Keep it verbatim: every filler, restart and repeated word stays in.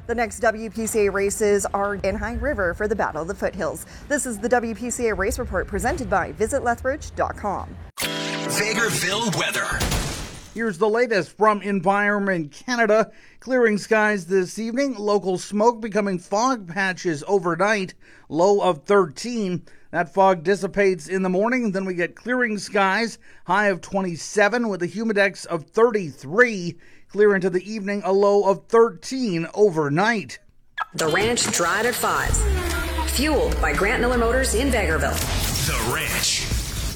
The next W P C A races are in High River for the Battle of the Foothills. This is the W P C A Race Report presented by visit lethbridge dot com. Vegreville weather. Here's the latest from Environment Canada. Clearing skies this evening. Local smoke becoming fog patches overnight. Low of thirteen. That fog dissipates in the morning. Then we get clearing skies. High of twenty-seven with a humidex of thirty-three. Clear into the evening, a low of thirteen overnight. The Ranch Drive at five. Fueled by Grant Miller Motors in Vegreville. The Ranch.